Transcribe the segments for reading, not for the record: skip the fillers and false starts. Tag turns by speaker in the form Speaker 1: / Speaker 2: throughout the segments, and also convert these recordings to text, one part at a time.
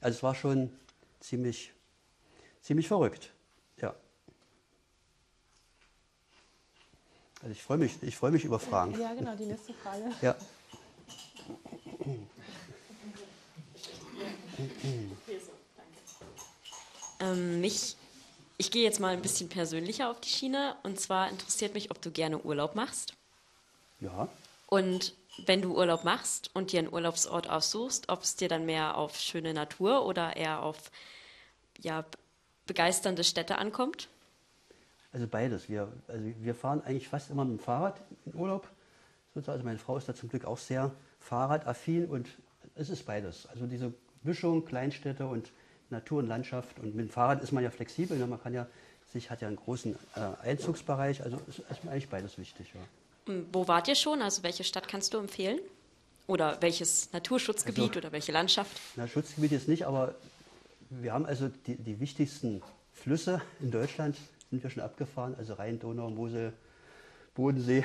Speaker 1: Also es war schon ziemlich verrückt. Ja. Also ich freue mich über Fragen.
Speaker 2: Ja, genau, die nächste Frage.
Speaker 1: Ja.
Speaker 3: Ich gehe jetzt mal ein bisschen persönlicher auf die Schiene. Und zwar interessiert mich, ob du gerne Urlaub machst.
Speaker 1: Ja.
Speaker 3: Und wenn du Urlaub machst und dir einen Urlaubsort aussuchst, ob es dir dann mehr auf schöne Natur oder eher auf ja, begeisternde Städte ankommt?
Speaker 1: Also beides. Wir fahren eigentlich fast immer mit dem Fahrrad in Urlaub. Also meine Frau ist da zum Glück auch sehr fahrradaffin und es ist beides. Also diese Mischung Kleinstädte und Natur und Landschaft. Und mit dem Fahrrad ist man ja flexibel. Ne? Man hat ja einen großen Einzugsbereich. Also ist mir eigentlich beides wichtig. Ja.
Speaker 3: Wo wart ihr schon? Also welche Stadt kannst du empfehlen? Oder welches Naturschutzgebiet oder welche Landschaft?
Speaker 1: Na, Schutzgebiet jetzt nicht, aber wir haben also die wichtigsten Flüsse in Deutschland sind wir schon abgefahren. Also Rhein, Donau, Mosel, Bodensee,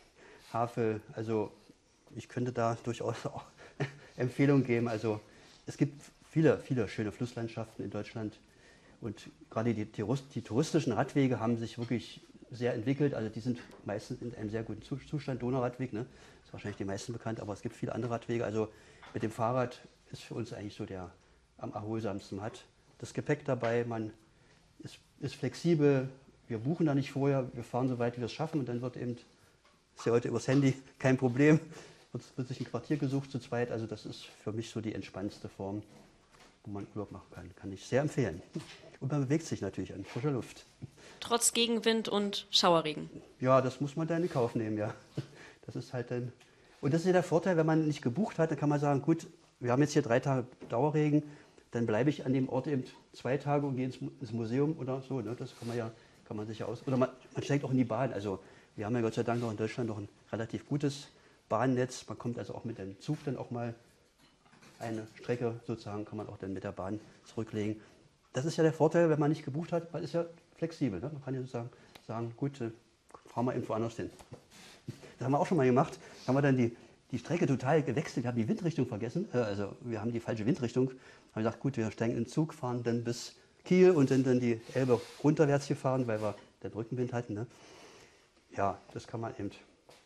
Speaker 1: Havel. Also ich könnte da durchaus auch Empfehlungen geben. Also es gibt viele schöne Flusslandschaften in Deutschland. Und gerade die touristischen Radwege haben sich wirklich sehr entwickelt. Also die sind meistens in einem sehr guten Zustand. Donauradweg, ne? Ist wahrscheinlich die meisten bekannt, aber es gibt viele andere Radwege. Also mit dem Fahrrad ist für uns eigentlich so der am erholsamsten. Man hat das Gepäck dabei, man ist flexibel, wir buchen da nicht vorher, wir fahren so weit, wie wir es schaffen und dann ist ja heute übers Handy kein Problem, wird sich ein Quartier gesucht zu zweit. Also das ist für mich so die entspannendste Form, wo man Urlaub machen kann. Kann ich sehr empfehlen. Und man bewegt sich natürlich an frischer Luft.
Speaker 3: Trotz Gegenwind und Schauerregen.
Speaker 1: Ja, das muss man dann in Kauf nehmen, ja. Das ist halt dann. Und das ist ja der Vorteil, wenn man nicht gebucht hat, dann kann man sagen, gut, wir haben jetzt hier 3 Tage Dauerregen, dann bleibe ich an dem Ort eben 2 Tage und gehe ins Museum oder so. Ne? Das kann man sich ja aus. Oder man steigt auch in die Bahn. Also wir haben ja Gott sei Dank noch in Deutschland noch ein relativ gutes Bahnnetz. Man kommt also auch mit dem Zug dann auch mal eine Strecke sozusagen, kann man auch dann mit der Bahn zurücklegen. Das ist ja der Vorteil, wenn man nicht gebucht hat, man ist ja flexibel. Ne? Man kann ja sozusagen sagen, gut, fahren wir irgendwo anders hin. Das haben wir auch schon mal gemacht. Da haben wir dann die Strecke total gewechselt. Wir haben die Windrichtung vergessen. Also wir haben die falsche Windrichtung. Da haben wir gesagt, gut, wir steigen in den Zug, fahren dann bis Kiel und dann die Elbe runterwärts gefahren, weil wir den Rückenwind hatten. Ne? Ja, das kann man eben.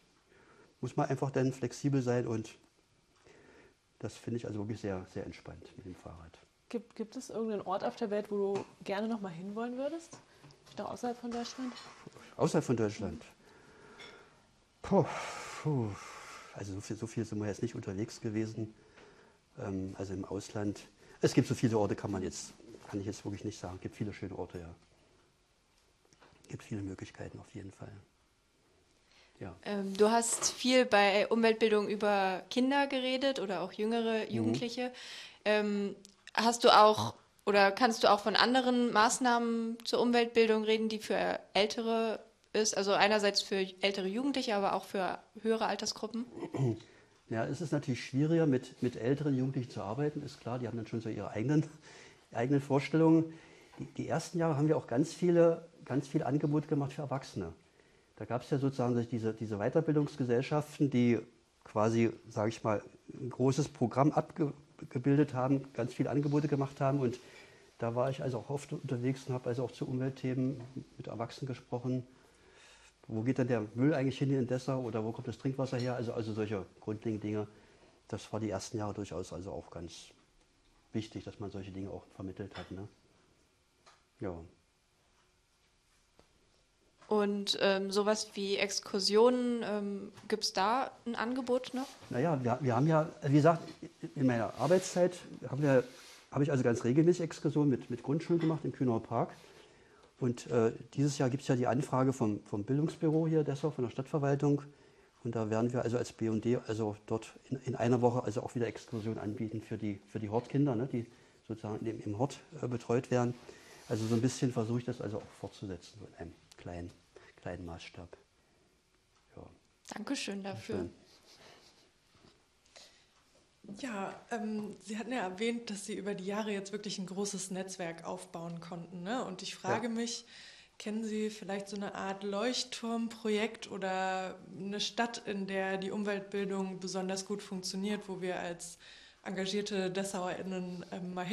Speaker 1: Muss man einfach dann flexibel sein und das finde ich also wirklich sehr, sehr entspannt mit dem Fahrrad.
Speaker 2: Gibt es irgendeinen Ort auf der Welt, wo du gerne noch mal hinwollen würdest? Vielleicht auch außerhalb von Deutschland?
Speaker 1: Außerhalb von Deutschland? Puh. Also so viel sind wir jetzt nicht unterwegs gewesen. Also im Ausland. Es gibt so viele Orte, kann ich jetzt wirklich nicht sagen. Es gibt viele schöne Orte, ja. Es gibt viele Möglichkeiten auf jeden Fall. Ja.
Speaker 4: Du hast viel bei Umweltbildung über Kinder geredet oder auch jüngere Jugendliche. Hast du auch oder kannst du auch von anderen Maßnahmen zur Umweltbildung reden, die für Ältere ist? Also einerseits für ältere Jugendliche, aber auch für höhere Altersgruppen?
Speaker 1: Ja, es ist natürlich schwieriger, mit älteren Jugendlichen zu arbeiten, ist klar. Die haben dann schon so ihre eigenen Vorstellungen. Die ersten Jahre haben wir auch ganz viele Angebote gemacht für Erwachsene. Da gab es ja sozusagen diese Weiterbildungsgesellschaften, die quasi, sage ich mal, ein großes Programm abgebildet haben, ganz viele Angebote gemacht haben. Und da war ich also auch oft unterwegs und habe also auch zu Umweltthemen mit Erwachsenen gesprochen. Wo geht denn der Müll eigentlich hin in Dessau oder wo kommt das Trinkwasser her? Also solche grundlegenden Dinge. Das war die ersten Jahre durchaus also auch ganz wichtig, dass man solche Dinge auch vermittelt hat. Ne? Ja.
Speaker 4: Und sowas wie Exkursionen, gibt es da ein Angebot noch?
Speaker 1: Naja, wir haben ja, wie gesagt, in meiner Arbeitszeit habe ich also ganz regelmäßig Exkursionen mit Grundschulen gemacht im Kühnauer Park. Und dieses Jahr gibt es ja die Anfrage vom Bildungsbüro hier Dessau, von der Stadtverwaltung. Und da werden wir also als BUND also dort in einer Woche also auch wieder Exkursionen anbieten für die Hortkinder, ne, die sozusagen im Hort betreut werden. Also so ein bisschen versuche ich das also auch fortzusetzen, so in einem kleinen Maßstab. Ja.
Speaker 4: Dankeschön dafür.
Speaker 1: Schön.
Speaker 5: Ja, Sie hatten ja erwähnt, dass Sie über die Jahre jetzt wirklich ein großes Netzwerk aufbauen konnten. Ne? Und ich frage mich, kennen Sie vielleicht so eine Art Leuchtturmprojekt oder eine Stadt, in der die Umweltbildung besonders gut funktioniert, wo wir als engagierte DessauerInnen mal